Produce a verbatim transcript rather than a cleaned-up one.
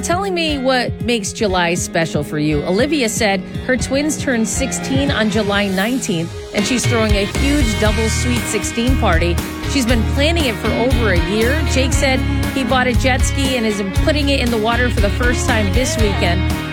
telling me what makes July special for you. Olivia said her twins turned sixteen on July nineteenth, and she's throwing a huge double sweet sixteen party. She's been planning it for over a year. Jake said he bought a jet ski and is putting it in the water for the first time this weekend.